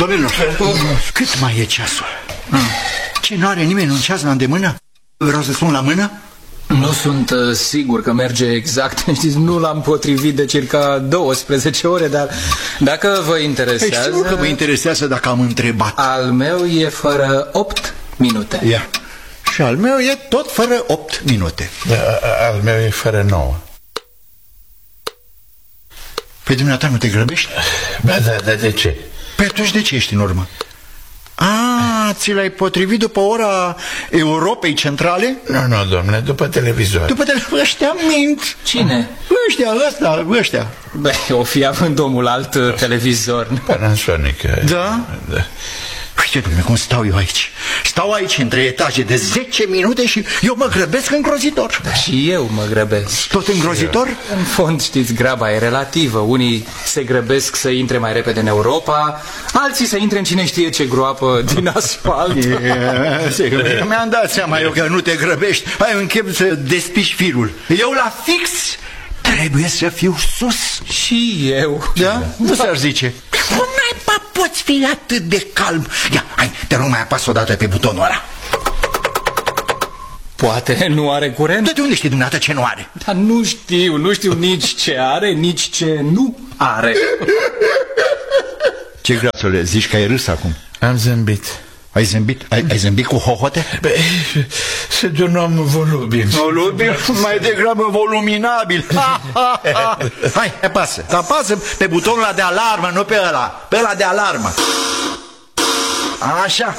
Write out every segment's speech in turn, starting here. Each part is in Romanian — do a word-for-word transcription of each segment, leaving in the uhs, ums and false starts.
Domnilor, cât mai e ceasul? Ce, nu are nimeni un ceas la îndemână? Vreau să spun la mână? Nu sunt uh, sigur că merge exact. Știți, nu l-am potrivit de circa douăsprezece ore, dar dacă vă interesează... Păi sigur că mă interesează dacă am întrebat. Al meu e fără opt minute. Ia. Și al meu e tot fără opt minute. Al meu e fără nouă. Păi dumneata nu te grăbești? Ba da, dar de ce? Păi atunci de ce ești în urmă? A, ți l-ai potrivit după ora Europei Centrale? Nu, nu, domnule, după televizor. După televizor? Ăștia mint. Cine? Ăștia, ăsta, ăștia. Băi, o fi având omul alt televizor. Panasonic. Da? Da. Uite, domnule, cum stau eu aici. Stau aici între etaje de zece minute și eu mă grăbesc îngrozitor. Da, și eu mă grăbesc. Tot îngrozitor? În fond, știți, graba e relativă. Unii se grăbesc să intre mai repede în Europa, alții să intre în cine știe ce groapă din asfalt. Yeah, mi-am dat seama eu că nu te grăbești. Ai un chef să despiși firul. Eu la fix trebuie să fiu sus. Și eu. Da? Nu s-ar zice. Cum naiba poți fi atât de calm? Ia, hai, te rog, mai apasă odată pe butonul ăla. Poate nu are curent? De unde știi dumneata ce nu are? Dar nu știu, nu știu nici ce are, nici ce nu are. Ce grasule, zici că ai râs acum? Am zâmbit. Ai zâmbit? Ai, ai zâmbit cu hohote? Bă, sunt un om volubil. Volubil? Mai degrabă voluminabil. Hai, apasă. Apasă pe butonul ăla de alarmă, nu pe ăla. Pe ăla de alarmă. Așa.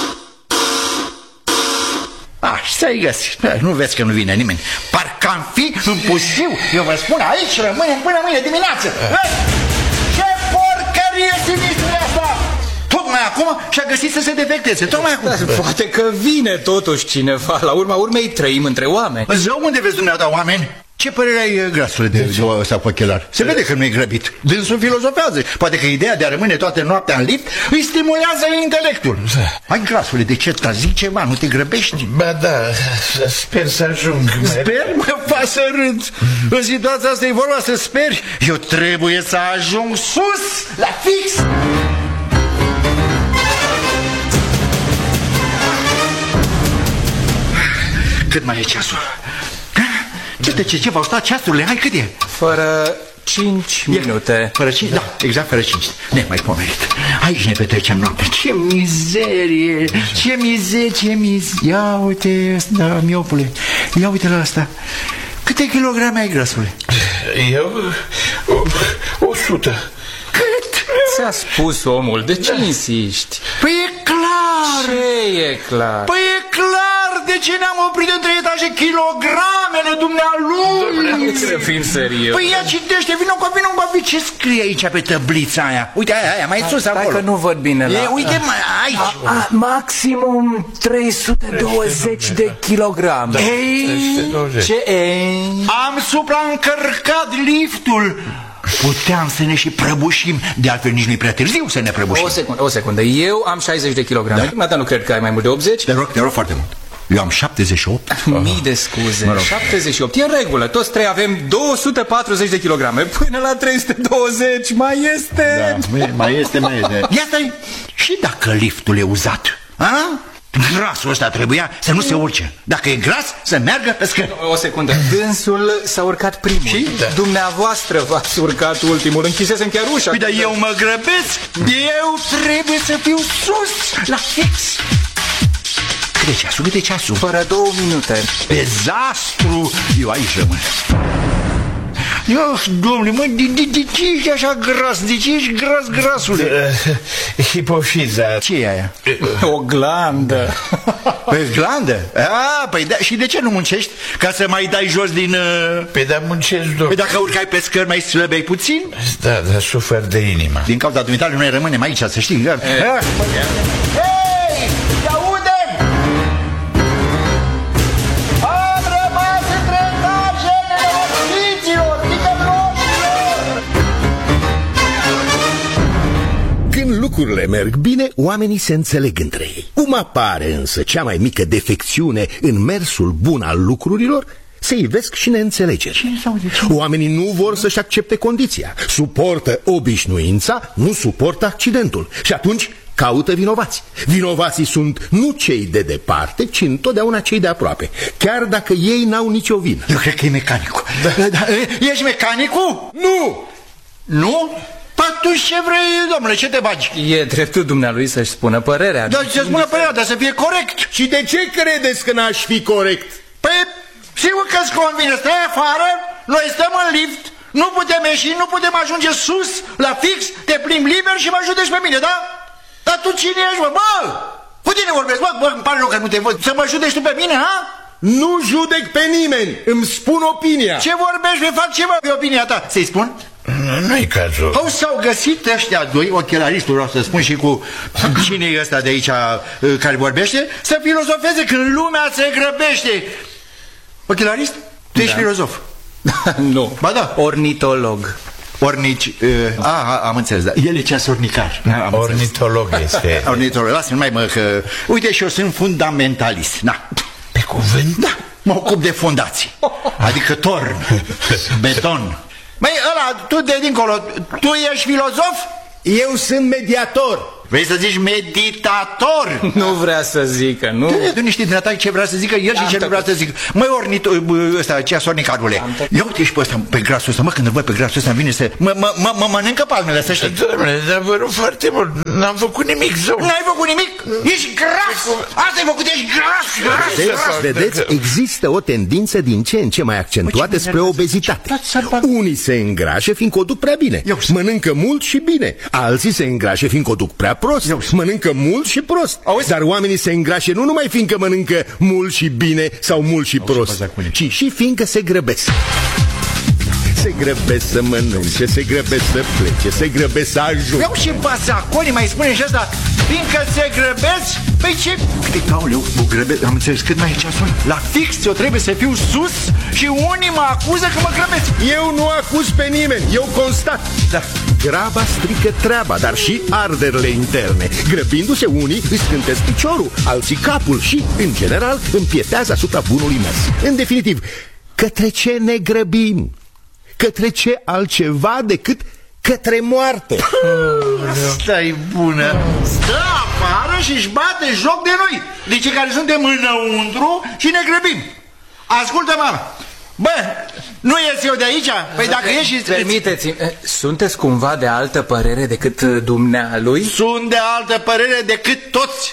Așa, ți-ai găsit. Nu vezi că nu vine nimeni. Parcă am fi în pustiu. Eu vă spun, aici rămânem până mâine dimineață. Ce porcărie sinistră e asta! Tocmai acum și-a găsit să se defecteze. Tocmai acum. Dar poate că vine totuși cineva. La urma urmei trăim între oameni. Zău, unde vezi dumneata oameni? Ce părere ai, grasule, de, de ăsta cu ochelari? Se vede că nu-i grăbit. Dânsul filozofează. Poate că ideea de a rămâne toată noaptea în lift îi stimulează intelectul. Hai, grasule, de ce ta zic ceva? Nu te grăbești? Ba da, sper să ajung. Sper? Mă fac să râd. În situația asta e vorba să speri. Eu trebuie să ajung sus, la fix. Cât mai e ceasul? Ce te ce, ce v-au stat ceasurile? Hai, cât e? Fără cinci minute. Fără cinci? Da, exact fără cinci. Nemai pomenit. Aici ne petrecem noapte. Ce mizerie! Ce mizerie, ce mizerie! Ia uite ăsta, miopule. Ia uite la asta. Câte kilograme ai, grasule? Eu? O, o sută. Cât? Ți-a spus omul, de ce insisti? Păi e clar! Ce e clar? Păi e clar! De ce ne-am oprit între etaje kilogramele dumnealui? Să fim serios. Păi ia citește, vină cu vină cu ce scrie aici pe tăblița aia? Uite, aia, aia, mai sus acolo. Dacă nu văd bine la... E, uite, mai, aici. A, a, maximum trei sute douăzeci de kilograme. Ei, ce ei? am supraîncărcat liftul. Puteam să ne și prăbușim. De altfel nici nu-i prea târziu să ne prăbușim. O secundă, o secundă. Eu am șaizeci de kilograme. Da? Nu cred că ai mai mult de optzeci. Te rog, te rog foarte mult. Eu am șaptezeci și opt. Mii de scuze, mă rog. șaptezeci și opt, e în regulă. Toți trei avem două sute patruzeci de kilograme. Până la trei sute douăzeci mai este. Da, mai este, mai este. Ia stai, și dacă liftul e uzat? A? Grasul ăsta trebuia să nu se urce. Dacă e gras, să meargă pe scări. O secundă, dânsul s-a urcat primul. Și? Da. Dumneavoastră v-ați urcat ultimul. Închisesem chiar ușa. Păi, dar eu mă grăbesc. Eu trebuie să fiu sus, la fix. Cât de ceasul, cât de ceasul? Fără două minute. Dezastru. Eu aici rămân. Eu, domnule, mă, de, de, de ce ești așa gras? De ce ești gras, grasule? Uh, hipofiza. Ce e aia? O glandă. Păi glandă? A, păi da, și de ce nu muncești? Ca să mai dai jos din... Uh... Păi da, muncesc, domnule. Păi dacă urcai pe scări mai slăbei puțin? Da, dar sufer de inimă. Din cauza dumitale noi rămânem aici, să știi. E. A, hei, te audem! Am rămas între etajele ofiților, ticăloșilor! Când lucrurile merg bine, oamenii se înțeleg între ei. Cum apare însă cea mai mică defecțiune în mersul bun al lucrurilor, se ivesc și neînțelegeri. Oamenii nu vor să-și accepte condiția. Suportă obișnuința, nu suportă accidentul. Și atunci caută vinovați. Vinovații sunt nu cei de departe, ci întotdeauna cei de aproape, chiar dacă ei n-au nicio vină. Eu cred că e mecanicul. Da. Da. Ești mecanicul? Nu! Nu? Atunci ce vrei, domnule, ce te bagi? E dreptul dumnealui să-și spună părerea. Dar să spună părerea, dar să fie corect. Și de ce credeți că n-aș fi corect? Păi, sigur că-ți convine, stai afară, noi stăm în lift, nu putem ieși, nu putem ajunge sus, la fix, te plimbi liber și mă ajutezi pe mine, da? Dar tu cine ești, bă? Bă! Cu tine vorbesc, bă, bă, îmi pare rău că nu te văd. Să mă judeci tu pe mine, ha? Nu judec pe nimeni, îmi spun opinia. Ce vorbești, vei fac ceva pe opinia ta? Să-i spun? Nu-i cazul. Au s-au găsit ăștia doi, ochelaristul, vreau să spun, și cu cine e ăsta de aici care vorbește, să filozofeze când lumea se grăbește. Ochelarist? Tu ești da. filozof? Nu. Ba da. Ornitolog. Ornici... Uh, a, a, am înțeles, da. El e ceasornicar. Ornitolog este. Ornitolog, lasă-mi mai mă că... Uite, și eu sunt fundamentalist. Na. Pe cuvânt? Da. Mă ocup de fundații. Adică torn, beton. Băi, ăla, tu de dincolo, tu ești filozof? Eu sunt mediator. Vrei să zici meditator? Nu vrea să zică, nu? Tu nu știi din atac ce vrea să zică el și ce nu vrea să zică. Măi, ornito, ăsta, ceasornicarule, ia uite și pe ăsta, pe grasul ăsta, mă, când îl văd pe grasul ăsta, îmi vine să... Mă, mă, mă, mă mănâncă palmele, să știi. Doamne, dar vă rog foarte mult, n-am făcut nimic zău. N-ai făcut nimic? Ești gras! Asta-ai făcut, ești gras, gras, Vedeți, gras. vedeți, există o tendință din ce în ce mai accentuată spre obezitate. Unii se îngrașă fiindcă o duc prea bine, mănâncă mult și bine. Alții se îngrașă fiindcă o duc prea prost, mănâncă mult și prost. Dar oamenii se îngrașă nu numai fiindcă mănâncă mult și bine sau mult și prost, ci și fiindcă se grăbesc. Se grăbesc să mănânce, se grăbesc să plece, se grăbesc să ajungă. Iau și pasaconii, mai spune și asta, fiindcă se grăbesc. Păi ce? Uite, aoleu, mă grăbesc, am înțeles, cât mai e ceasul? La fix eu trebuie să fiu sus și unii mă acuză că mă grăbesc. Eu nu acuz pe nimeni, eu constat. Da. Graba strică treaba, dar și arderile interne. Grăbindu-se unii își scântesc piciorul, alții capul și, în general, împietează asupra bunului mers. În definitiv, către ce ne grăbim? Către ce altceva decât către moarte? Asta-i bună. Stă afară și își bate joc de noi, de cei care suntem înăuntru și ne grăbim. Ascultă, mama. Bă, nu ies eu de aici? Păi dacă ieși... Permiteți-mi, sunteți cumva de altă părere decât dumnealui? Sunt de altă părere decât toți.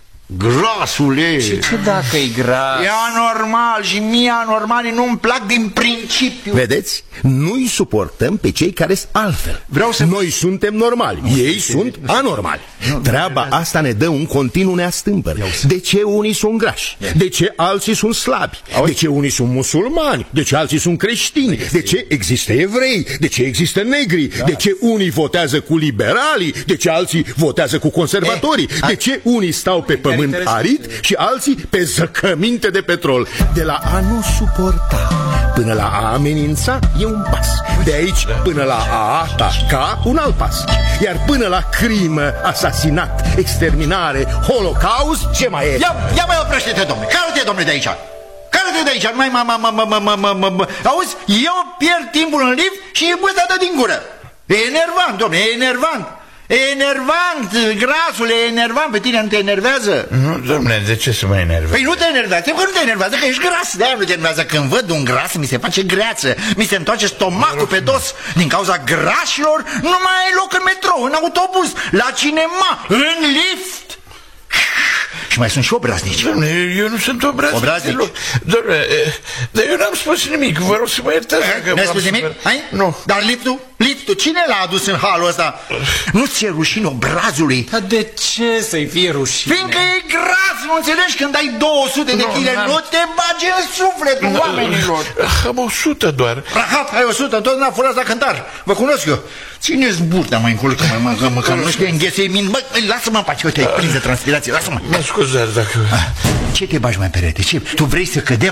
Grasule. Și ce dacă e gras? E anormal și mie anormalii nu-mi plac din principiu. Vedeți? Nu-i suportăm pe cei care sunt altfel. Vreau să... Noi suntem normali, ei sunt anormali. Treaba asta ne dă un continuu neastâmpăr. De ce unii sunt grași? De ce alții sunt slabi? De ce unii sunt musulmani? De ce alții sunt creștini? De ce există evrei? De ce există negri? De ce unii votează cu liberalii? De ce alții votează cu conservatorii? De ce unii stau pe pământ arid și alții pe zăcăminte de petrol? De la a nu suporta până la a amenința e un pas. De aici până la a ataca un alt pas. Iar până la crimă, asasinat, exterminare, holocaust, ce mai e? Ia, ia mai oprește-te, domnule. Care-te, domnule, de aici? Care-te de aici? Nu mai, mă, mă, mă, mă, mă, mă, mă. Auzi, eu pierd timpul în lift și e bă, dată din gură. E enervant, domnule, e enervant. E enervant, grasul, e enervant. Pe tine nu te enervează? Nu, domnule, de ce să mă enervează? Păi nu te enervează, că nu te enervează, că ești gras. De-aia nu te enervează. Când văd un gras, mi se face greață. Mi se întoarce stomacul pe dos. Din cauza grașilor nu mai ai loc în metrou, în autobuz, la cinema, în lift. Și mai sunt și obraznici. Doamne, eu nu sunt obraznic. Obraznic? Doamne, dar eu n-am spus nimic. Vă rog să mă iertați. Nu ai spus nimic? Hai? Nu. Dar liftul? Liftul? Cine l-a adus în halul ăsta? Nu ți-e rușine obrazului? Dar de ce să-i fie rușine? Fiindcă e gras, nu înțelegi? Când ai două sute de kg, nu te bage în sufletul no, oamenilor. Am o sută doar. Rahat, ai o sută, întotdeauna furați la cântar. Vă cunosc eu. Țineți burta mai încolo, că mă, mă, că nu știu înghesei min. Bă, lasă-mă în pace, uite, ai prins de transpirație, lasă-mă. Mă scuzați dacă... Ce te bagi mai perete? Ce? Tu vrei să cădem?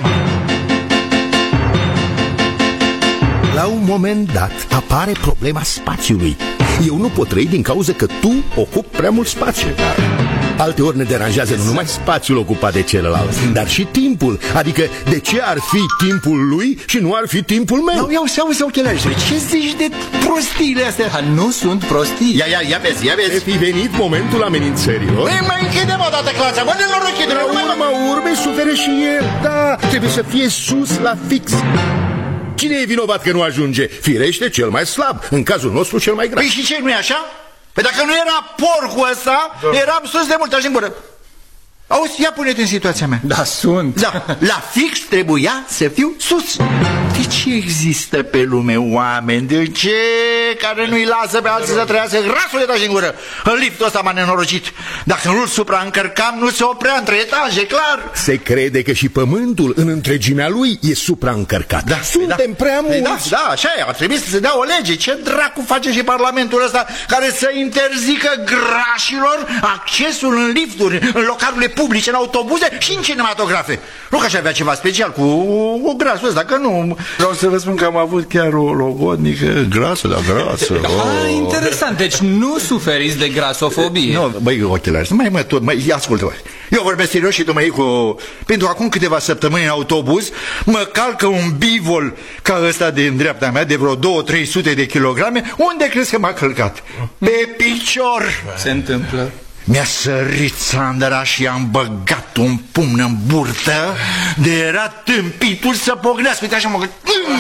La un moment dat apare problema spațiului. Eu nu pot trăi din cauza că tu ocupi prea mult spațiu. Alteori ne deranjează nu numai spațiul ocupat de celălalt, dar și timpul. Adică de ce ar fi timpul lui și nu ar fi timpul meu? Ia uite, auzi, ochelari, ce zici de prostiile astea? Ha, nu sunt prostii. Ia, ia, ia vezi, ia vezi. E fi venit momentul amenințărilor. Ei, mai închidem o dată clasa, bă, ne-l închidem. La urma urmei suferă și el, da, trebuie să fie sus la fix. Cine e vinovat că nu ajunge? Firește, cel mai slab, în cazul nostru cel mai grav. Păi și ce, nu-i așa? Păi dacă nu era porcul ăsta, da. Eram sus de mult, așa în gură. Auzi, ia pune-te în situația mea. Da, sunt. Da, la fix trebuia să fiu sus. De ce există pe lume oameni? De ce care nu-i lasă pe alții să trăiască? Grasule, taci în gură. În liftul ăsta m-a nenorocit. Dacă nu-l supraîncărcam, nu se oprea între etaje, clar. Se crede că și pământul în întregimea lui e supraîncărcat. Da, suntem da, prea mulți. Da, da, așa e, a trebuit să se dea o lege. Ce dracu face și Parlamentul ăsta care să interzică grașilor accesul în lifturi, în localurile publice, în autobuze și în cinematografe? Nu că aș avea ceva special cu o grasul ăsta, că nu. Vreau să vă spun că am avut chiar o logodnică grasă, dar grasă. Ah, interesant, deci nu suferiți de grasofobie. Nu, băi, ochelari, mai mă tot, mai ascultă-mă. Eu vorbesc serios și tu mă iei cu... Pentru acum câteva săptămâni în autobuz mă calcă un bivol ca ăsta din dreapta mea, de vreo două trei sute de kilograme. Unde crezi că m-a călcat? Pe picior. Se întâmplă. Mi-a sărit Sandra și am băgat un pumn în burtă. De era tâmpitul să pognească. Uite așa mă...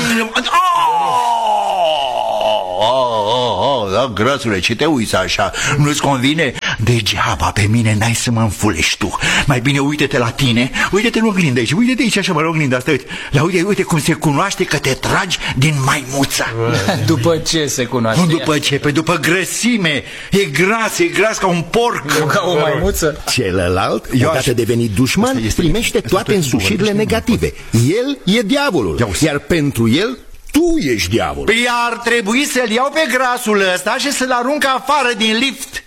Oh, oh, oh, da, grăsule, ce te uiți așa? Nu-ți convine? Degeaba pe mine n-ai să mă înfulești tu. Mai bine uite-te la tine. Uite-te în oglindă aici. Uite-te aici așa, mă, în oglindă asta. Uite, la uite, uite cum se cunoaște că te tragi din maimuța. După ce se cunoaște? Nu după ce, pe după grăsime. E gras, e gras ca un porc. Nu ca o maimuță. Celălalt, odată devenit dușman, primește toate însușirile negative. El e diavolul, iar pentru el tu ești diavol. Păi ar trebui să-l iau pe grasul ăsta și să-l arunc afară din lift.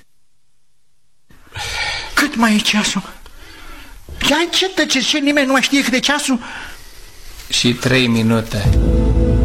Cât mai e ceasul? Ia ce tăceți, ce nimeni nu mai știe cât de ceasul? Și trei minute.